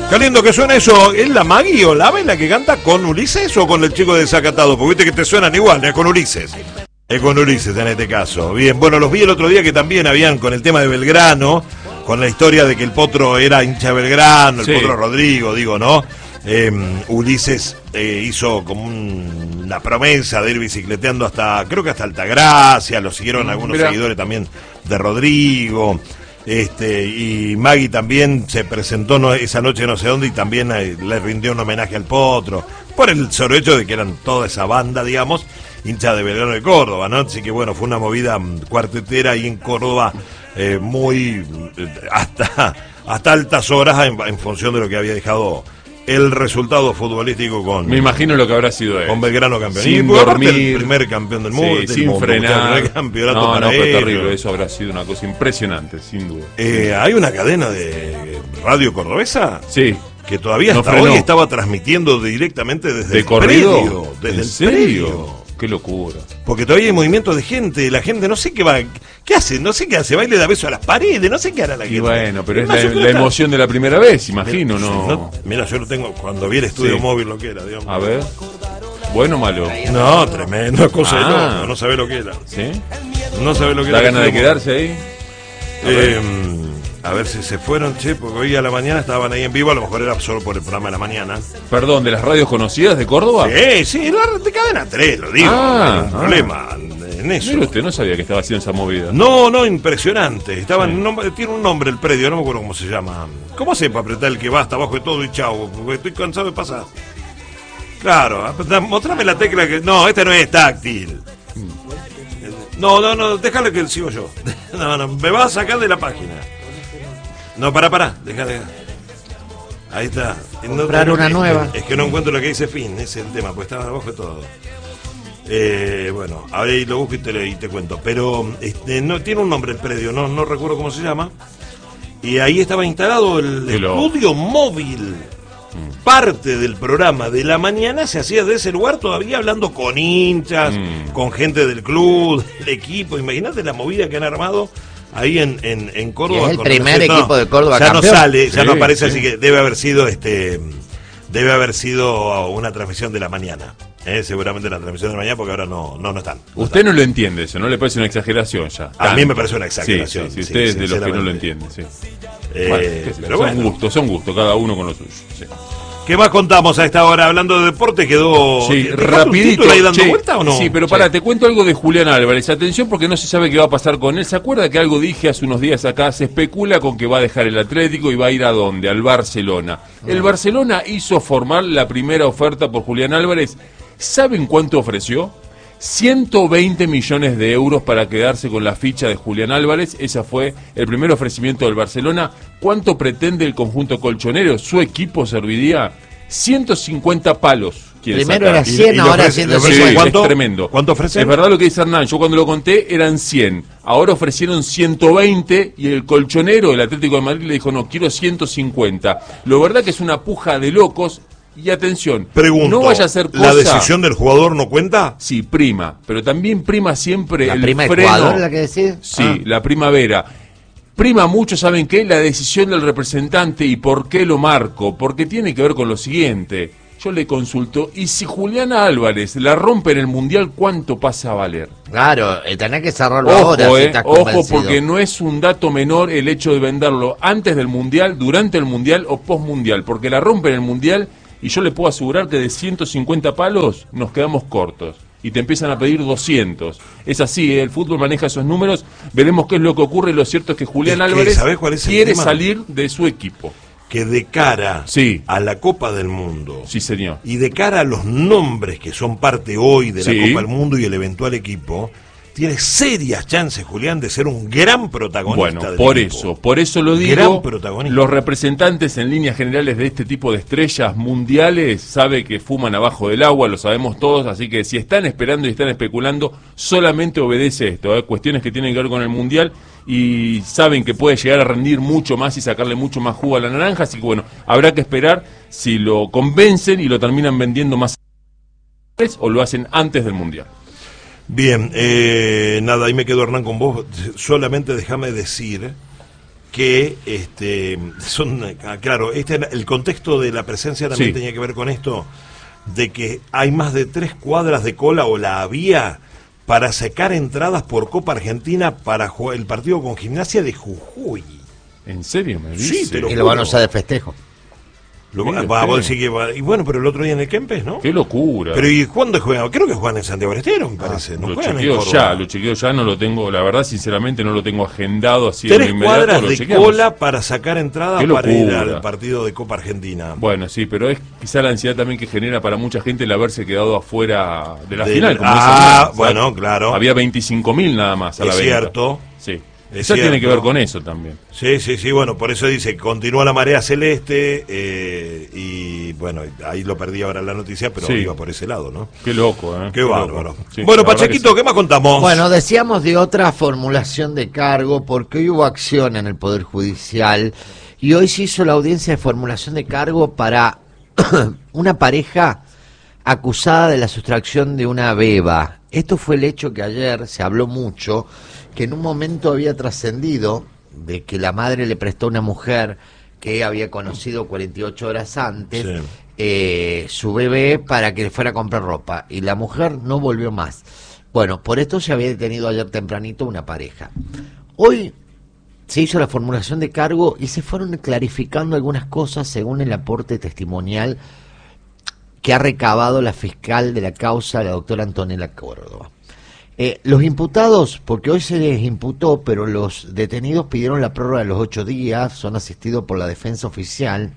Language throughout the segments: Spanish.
Qué lindo que suena eso. ¿Es la Maggie o la Vela que canta con Ulises o con el chico desacatado? Porque viste que te suenan igual, es con Ulises. Es con Ulises en este caso. Bien, bueno, los vi el otro día que también habían con el tema de Belgrano, con la historia de que el Potro era hincha de Belgrano, el Potro Rodrigo, digo, ¿no? Ulises hizo como una promesa de ir bicicleteando hasta, creo que hasta Altagracia, lo siguieron algunos seguidores también de Rodrigo. Y Maggie también se presentó esa noche no sé dónde y también le rindió un homenaje al Potro, por el solo hecho de que eran toda esa banda, digamos, hincha de Belgrano de Córdoba, ¿no? Así que bueno, fue una movida cuartetera ahí en Córdoba, muy hasta altas horas en función de lo que había dejado el resultado futbolístico con... Me imagino lo que habrá sido él. Con Belgrano campeón. Sin y dormir. El primer campeón del mundo. Sí, sin frenar. El primer campeonato no, para pero él. terrible. Eso habrá sido una cosa impresionante, sin duda. Hay una cadena de radio cordobesa. Sí. Que todavía no hasta frenó. hoy estaba transmitiendo directamente desde ¿De el corrido? predio. Desde ¿En el serio? predio. Qué locura. Porque todavía hay movimiento de gente, la gente no sé qué va, qué hace, no sé qué hace, baile da beso a las paredes, no sé qué hará la gente. Y bueno, pero es la emoción de la primera vez, imagino, ¿no? Mira, yo lo tengo cuando vi el estudio móvil lo que era, digamos. A ver. ¿Bueno o malo? No, tremendo, cosa de loco, no sabe lo que era. ¿Sí? No sabe lo que era. ¿Da ganas de quedarse ahí? A ver si se fueron, che, porque hoy a la mañana estaban ahí en vivo, a lo mejor era solo por el programa de la mañana. Perdón, ¿de las radios conocidas de Córdoba? Sí, de Cadena 3, lo digo, no hay ningún problema en eso. Mira, usted no sabía que estaba haciendo esa movida. No, impresionante. Tiene un nombre el predio, no me acuerdo cómo se llama. ¿Cómo hace para apretar el que va hasta abajo de todo y chau? Porque estoy cansado de pasar. Claro, mostrame la tecla que... No, este no es táctil. No, déjale que sigo yo. No, me va a sacar de la página. No, pará, deja. Ahí está. Comprar una nueva. Es que no encuentro lo que dice fin, ese es el tema, porque estaba abajo de todo. Bueno, ahora ahí lo busco y te cuento. Pero no tiene un nombre el predio, no recuerdo cómo se llama. Y ahí estaba instalado el estudio móvil. Parte del programa de la mañana se hacía de ese lugar, todavía hablando con hinchas, con gente del club, del equipo. Imagínate la movida que han armado ahí en Córdoba. Y es el primer equipo de Córdoba ya campeón. No sale, ya no aparece, así que debe haber sido una transmisión de la mañana. Seguramente la transmisión de la mañana, porque ahora no están. Usted no lo entiende eso, ¿no le parece una exageración ya? A mí me parece una exageración. Sí, usted es de los que no lo entienden, sí. Pero son gustos, cada uno con lo suyo. Sí. ¿Qué más contamos a esta hora? Hablando de deporte, quedó... Sí, rapidito. ¿Ahí dando vuelta o no? Sí, pero pará, te cuento algo de Julián Álvarez. Atención, porque no se sabe qué va a pasar con él. ¿Se acuerda que algo dije hace unos días acá? Se especula con que va a dejar el Atlético y va a ir ¿a dónde? Al Barcelona. El Barcelona hizo formal la primera oferta por Julián Álvarez. ¿Saben cuánto ofreció? 120 millones de euros para quedarse con la ficha de Julián Álvarez. Ese fue el primer ofrecimiento del Barcelona. ¿Cuánto pretende el conjunto colchonero? Su equipo serviría 150 palos. Primero era 100, ahora 150. ¿Cuánto? Es tremendo. ¿Cuánto ofrecen? Es verdad lo que dice Hernán. Yo cuando lo conté eran 100. Ahora ofrecieron 120 y el colchonero, el Atlético de Madrid, le dijo no, quiero 150. Lo verdad que es una puja de locos. Y atención, pregunto, no vaya a ser cosa... ¿La decisión del jugador no cuenta? Sí, prima, pero también prima siempre el prima freno. Ecuador, la que decís? Sí, la primavera. Prima mucho, ¿saben qué? La decisión del representante. ¿Y por qué lo marco? Porque tiene que ver con lo siguiente. Yo le consulto, y si Julián Álvarez la rompe en el Mundial, ¿cuánto pasa a valer? Claro, tenés que cerrarlo ahora si estás convencido. Ojo, porque no es un dato menor el hecho de venderlo antes del Mundial, durante el Mundial o post-Mundial, porque la rompe en el Mundial... Y yo le puedo asegurar que de 150 palos nos quedamos cortos. Y te empiezan a pedir 200. Es así, el fútbol maneja esos números. Veremos qué es lo que ocurre. Lo cierto es que Julián Álvarez quiere salir de su equipo. Que de cara a la Copa del Mundo. Sí, señor. Y de cara a los nombres que son parte hoy de la Copa del Mundo y el eventual equipo... Tiene serias chances, Julián, de ser un gran protagonista. Bueno, por eso lo digo. Gran protagonista. Los representantes en líneas generales de este tipo de estrellas mundiales sabe que fuman abajo del agua, lo sabemos todos, así que si están esperando y están especulando, solamente obedece esto, cuestiones que tienen que ver con el mundial y saben que puede llegar a rendir mucho más y sacarle mucho más jugo a la naranja, así que bueno, habrá que esperar si lo convencen y lo terminan vendiendo más o lo hacen antes del mundial. Bien, nada, ahí me quedo, Hernán, con vos. Solamente déjame decir que claro, el contexto de la presencia también tenía que ver con esto, de que hay más de 3 cuadras de cola, o la había, para sacar entradas por Copa Argentina para jugar el partido con Gimnasia de Jujuy. ¿En serio me dice? Sí, te lo juro. Y lo van a usar de festejo. Y bueno, pero el otro día en el Kempes, ¿no? ¡Qué locura! Pero ¿y cuándo juegan? Creo que juegan en Santiago del Estero, me parece. No lo chequeo ya, no lo tengo, la verdad, sinceramente, no lo tengo agendado así 3 cuadras de cola para sacar entradas para ir al partido de Copa Argentina. Bueno, sí, pero es quizá la ansiedad también que genera para mucha gente el haberse quedado afuera de la final. Como bueno, claro. Había 25.000 nada más a la venta. Es cierto. Sí. Eso tiene que ver con eso también. Sí, bueno, por eso dice, continúa la marea celeste, y bueno, ahí lo perdí ahora la noticia, pero iba por ese lado, ¿no? Qué loco, Qué bárbaro. Sí, bueno, Pachequito, ¿qué más contamos? Bueno, decíamos de otra formulación de cargo, porque hoy hubo acción en el Poder Judicial, y hoy se hizo la audiencia de formulación de cargo para una pareja acusada de la sustracción de una beba. Esto fue el hecho que ayer se habló mucho, que en un momento había trascendido de que la madre le prestó a una mujer que había conocido 48 horas antes su bebé para que le fuera a comprar ropa, y la mujer no volvió más. Bueno, por esto se había detenido ayer tempranito una pareja. Hoy se hizo la formulación de cargo y se fueron clarificando algunas cosas según el aporte testimonial que ha recabado la fiscal de la causa, la doctora Antonella Córdoba. Los imputados, porque hoy se les imputó, pero los detenidos pidieron la prórroga de los 8 días, son asistidos por la defensa oficial,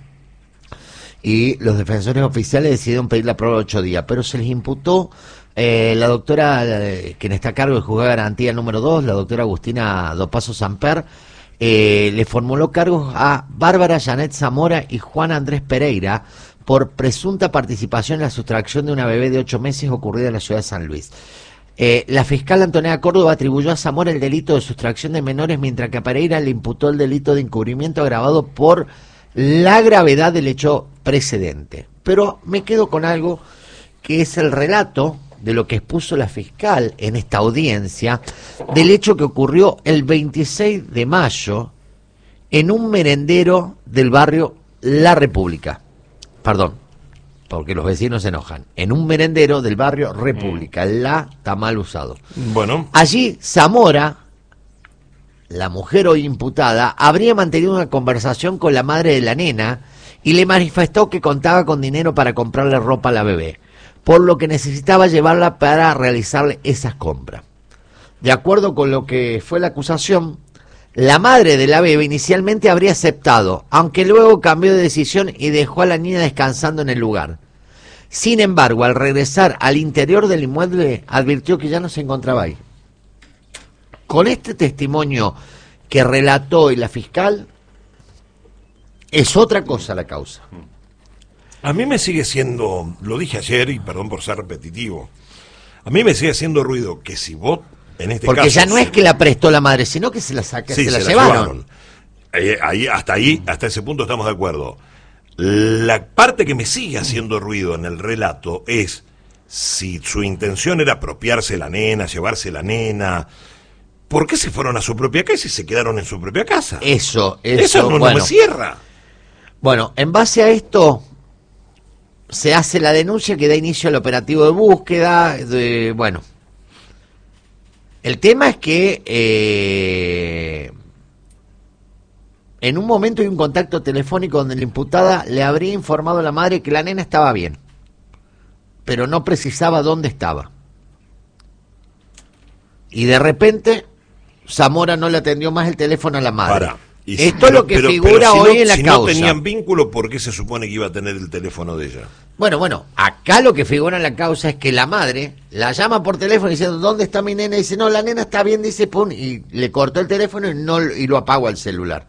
y los defensores oficiales decidieron pedir la prórroga de 8 días, pero se les imputó la doctora, quien está a cargo del juzgado de garantía número 2, la doctora Agustina Dopazo Samper, le formuló cargos a Bárbara Janet Zamora y Juan Andrés Pereira por presunta participación en la sustracción de una bebé de 8 meses ocurrida en la ciudad de San Luis. La fiscal Antonella Córdoba atribuyó a Zamora el delito de sustracción de menores, mientras que a Pereira le imputó el delito de encubrimiento agravado por la gravedad del hecho precedente. Pero me quedo con algo que es el relato de lo que expuso la fiscal en esta audiencia, del hecho que ocurrió el 26 de mayo en un merendero del barrio La República. Perdón, porque los vecinos se enojan. En un merendero del barrio República. La está mal usado. Bueno. Allí Zamora, la mujer hoy imputada, habría mantenido una conversación con la madre de la nena y le manifestó que contaba con dinero para comprarle ropa a la bebé, por lo que necesitaba llevarla para realizarle esas compras. De acuerdo con lo que fue la acusación, la madre de la bebé inicialmente habría aceptado, aunque luego cambió de decisión y dejó a la niña descansando en el lugar. Sin embargo, al regresar al interior del inmueble, advirtió que ya no se encontraba ahí. Con este testimonio que relató hoy la fiscal, es otra cosa la causa. A mí me sigue siendo, lo dije ayer y perdón por ser repetitivo, a mí me sigue haciendo ruido que si vos, en este porque caso... ya no es que la prestó la madre, sino que se la saca, sí, se la llevaron. Hasta ese punto estamos de acuerdo. La parte que me sigue haciendo ruido en el relato es si su intención era apropiarse la nena, llevarse la nena... ¿Por qué se fueron a su propia casa y se quedaron en su propia casa? Eso no me cierra. Bueno, en base a esto se hace la denuncia que da inicio al operativo de búsqueda. Bueno, el tema es que en un momento hay un contacto telefónico donde la imputada le habría informado a la madre que la nena estaba bien, pero no precisaba dónde estaba. Y de repente Zamora no le atendió más el teléfono a la madre. Esto es lo que figura hoy en la causa. Si no tenían vínculo, ¿por qué se supone que iba a tener el teléfono de ella? Bueno, acá lo que figura en la causa es que la madre la llama por teléfono diciendo, ¿dónde está mi nena? Y dice, no, la nena está bien, dice, pum, y le cortó el teléfono y lo apagó al celular.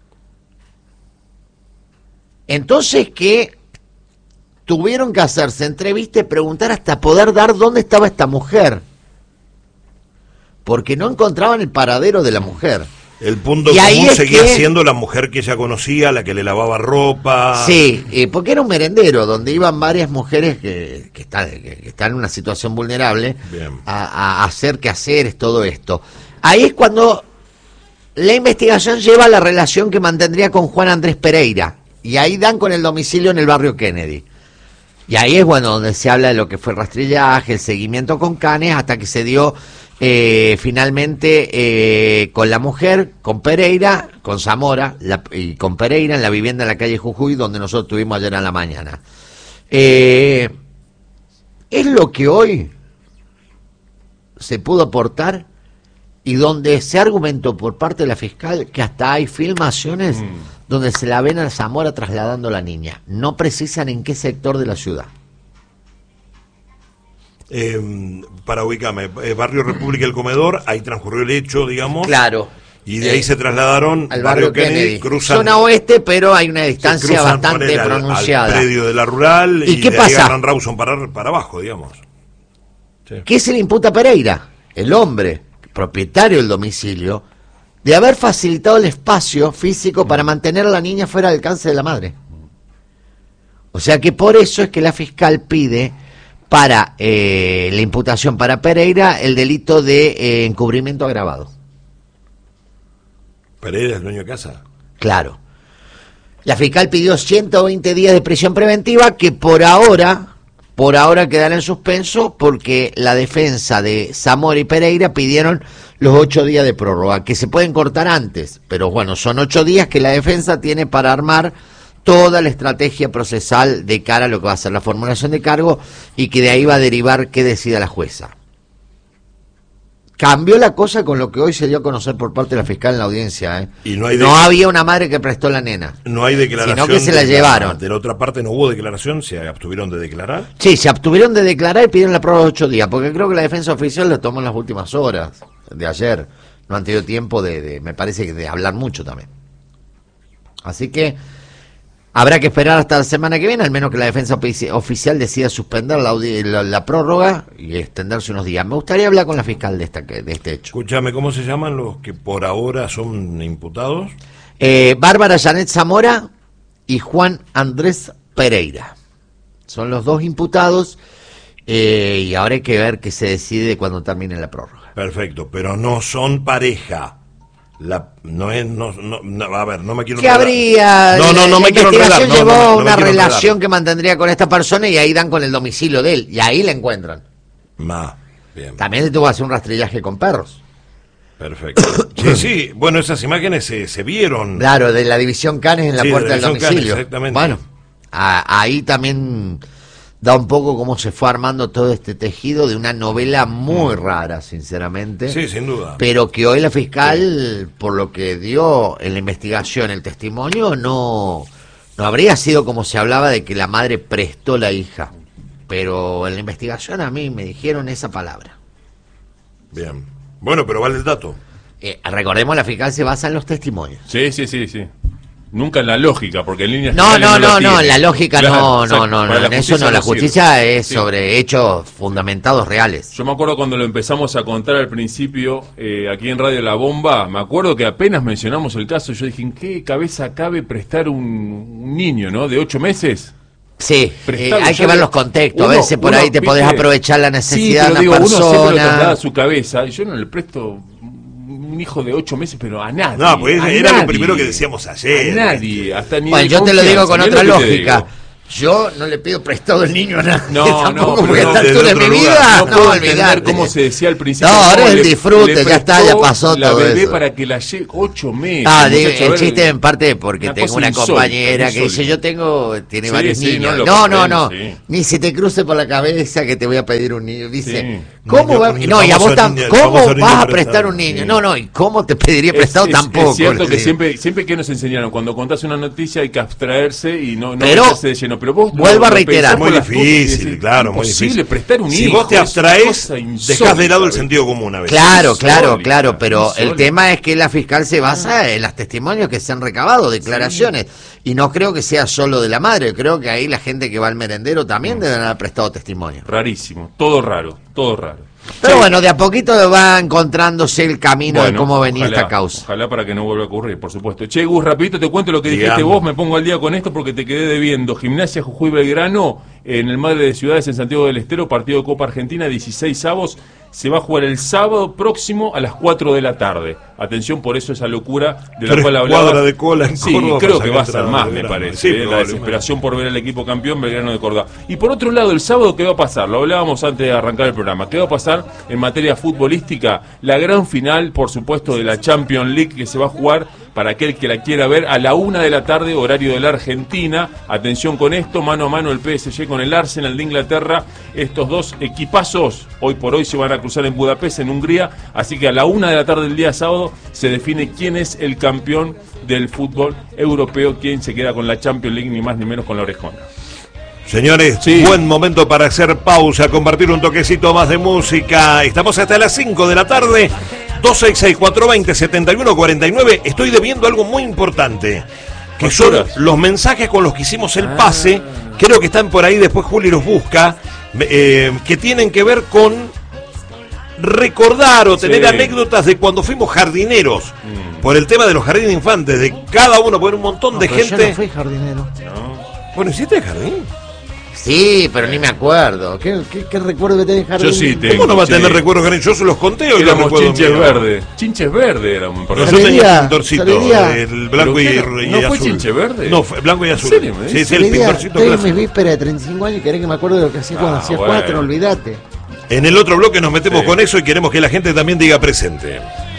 Entonces, que tuvieron que hacerse entrevista y preguntar hasta poder dar dónde estaba esta mujer, porque no encontraban el paradero de la mujer. El punto común seguía siendo la mujer que ella conocía, la que le lavaba ropa. Sí, porque era un merendero donde iban varias mujeres que están en una situación vulnerable a hacer quehaceres, todo esto. Ahí es cuando la investigación lleva a la relación que mantendría con Juan Andrés Pereira, y ahí dan con el domicilio en el barrio Kennedy. Y ahí es bueno donde se habla de lo que fue el rastrillaje, el seguimiento con canes, hasta que se dio finalmente con la mujer, con Pereira, con Zamora y con Pereira en la vivienda en la calle Jujuy, donde nosotros estuvimos ayer a la mañana. Es lo que hoy se pudo aportar y donde se argumentó por parte de la fiscal que hasta hay filmaciones donde se la ven a Zamora trasladando a la niña. No precisan en qué sector de la ciudad. Para ubicarme, barrio República El Comedor, ahí transcurrió el hecho, digamos. Claro. Y de ahí se trasladaron al barrio Kennedy. Cruzan, zona oeste, pero hay una distancia bastante pronunciada. Al predio de la rural y qué de pasa? Ahí agarran Rawson para abajo, digamos. Sí. ¿Qué se le imputa a Pereira? El hombre, propietario del domicilio, de haber facilitado el espacio físico para mantener a la niña fuera del alcance de la madre. O sea que por eso es que la fiscal pide para la imputación para Pereira el delito de encubrimiento agravado. ¿Pereira es el dueño de casa? Claro. La fiscal pidió 120 días de prisión preventiva que por ahora quedará en suspenso porque la defensa de Zamora y Pereira pidieron los 8 días de prórroga, que se pueden cortar antes, pero bueno, son 8 días que la defensa tiene para armar toda la estrategia procesal de cara a lo que va a ser la formulación de cargo y que de ahí va a derivar qué decida la jueza. Cambió la cosa con lo que hoy se dio a conocer por parte de la fiscal en la audiencia, ¿eh? Y no había una madre que prestó la nena. No hay declaración. Sino que se la llevaron. De la otra parte no hubo declaración, se abstuvieron de declarar. Sí, se abstuvieron de declarar y pidieron la prórroga de 8 días, porque creo que la defensa oficial lo tomó en las últimas horas de ayer. No han tenido tiempo me parece que de hablar mucho también. Así que habrá que esperar hasta la semana que viene, al menos que la defensa oficial decida suspender la prórroga y extenderse unos días. Me gustaría hablar con la fiscal de este hecho. Escúchame, ¿cómo se llaman los que por ahora son imputados? Bárbara Janet Zamora y Juan Andrés Pereira. Son los dos imputados y ahora hay que ver qué se decide cuando termine la prórroga. Perfecto, pero no son pareja. A ver, no me quiero ¿qué habría? No me quiero enredar. La investigación llevó una relación que mantendría con esta persona y ahí dan con el domicilio de él y ahí la encuentran. Bien. También le tuvo que hacer un rastrillaje con perros. Perfecto. Sí, bueno, esas imágenes se vieron. Claro, de la división Canes en la puerta del domicilio. Canes, exactamente. Bueno, ahí también da un poco cómo se fue armando todo este tejido de una novela muy rara, sinceramente. Sí, sin duda. Pero que hoy la fiscal, por lo que dio en la investigación, el testimonio, no habría sido como se hablaba de que la madre prestó la hija. Pero en la investigación a mí me dijeron esa palabra. Bien. Bueno, pero vale el dato. Recordemos, la fiscal se basa en los testimonios. Sí. Nunca en la lógica, porque en líneas no, en la lógica claro, no, en eso no, la justicia es sobre hechos fundamentados reales. Yo me acuerdo cuando lo empezamos a contar al principio, aquí en Radio La Bomba, me acuerdo que apenas mencionamos el caso, yo dije, ¿en qué cabeza cabe prestar un niño, ¿no? De 8 meses? Sí, hay que ver los contextos, a veces por ahí te podés aprovechar la necesidad de una persona. Uno siempre lo traslada a su cabeza, yo no le presto un hijo de 8 meses, pero a nadie. No, pues era lo primero que decíamos ayer. A nadie, hasta ni bueno, yo te lo digo con otra lógica. Yo no le pido prestado el niño a nadie. No, porque a esta altura de mi vida no olvidar cómo se decía al principio. No, ahora es el disfrute, ya está, ya pasó la todo bebé eso. para que la lleve 8 meses. El chiste en parte porque tengo una compañera que dice, tiene varios niños. No, ni se te cruce por la cabeza que te voy a pedir un niño. Dice, ¿cómo va? No, y a vos ¿cómo vas a prestar un niño? No, ¿y cómo te pediría prestado? Tampoco. Es cierto que siempre que nos enseñaron, cuando contás una noticia hay que abstraerse y no meterse de lleno. Pero vos vuelvo a reiterar, muy difícil, claro, muy difícil prestar un hijo. Si vos te abstraes, dejás de lado el sentido común a veces. Claro, pero el tema es que la fiscal se basa en los testimonios que se han recabado, declaraciones, y no creo que sea solo de la madre, creo que ahí la gente que va al merendero también deben haber prestado testimonio. Rarísimo, todo raro. Pero bueno, de a poquito va encontrándose el camino de cómo venía esta causa. Ojalá para que no vuelva a ocurrir, por supuesto. Che, Gus, rapidito te cuento lo que dijiste vos, me pongo al día con esto porque te quedé debiendo. Gimnasia Jujuy Belgrano, en el Madre de Ciudades en Santiago del Estero, partido de Copa Argentina, 16 avos, se va a jugar el sábado próximo a las 4 de la tarde. Atención por eso esa locura de la 3 cual hablaba. cuadras de cola en sí, Córdoba creo para que va a sacar ser más, entrada de me Belgrano. parece. Sí, La probablemente. desesperación por ver al equipo campeón Belgrano de Córdoba. Y por otro lado, el sábado, ¿qué va a pasar? Lo hablábamos antes de arrancar el programa. ¿Qué va a pasar en materia futbolística? La gran final, por supuesto, de la Champions League que se va a jugar para aquel que la quiera ver a la 1 de la tarde, horario de la Argentina. Atención con esto, mano a mano el PSG con el Arsenal de Inglaterra. Estos dos equipazos hoy por hoy se van a cruzar en Budapest, en Hungría. Así que a la 1 de la tarde del día sábado se define quién es el campeón del fútbol europeo, quién se queda con la Champions League, ni más ni menos con la orejona. Señores, Sí. buen momento para hacer pausa, compartir un toquecito más de música. Estamos hasta las 5 de la tarde. 266-420-7149. Estoy debiendo algo muy importante, que son Facturas. los mensajes con los que hicimos el pase. Creo que están por ahí, después Juli los busca, que tienen que ver con recordar o tener Sí. anécdotas de cuando fuimos jardineros, por el tema de los jardines de infantes, de cada uno, por un montón de pero yo gente. no fui jardinero. Bueno, ¿hiciste jardín? Sí, pero ni me acuerdo. ¿Qué recuerdo que tenés jardín? Yo sí tengo. ¿Cómo no va a sí. tener recuerdos jardín? Yo se los conté hoy. Éramos los recuerdo chinches míos. verdes. Chinches verdes éramos. Pero yo Salería, tenía el pintorcito, salería. el blanco y, ¿Pero qué y era? ¿No fue azul. chinche verde? No, fue blanco y azul. serio me Sí, dices? sí, el pintorcito Estoy en mis clásico. vísperas de 35 años y querés que me acuerde de lo que hacía cuando hacía bueno. 4, olvídate. En el otro bloque nos metemos Sí. con eso y queremos que la gente también diga presente.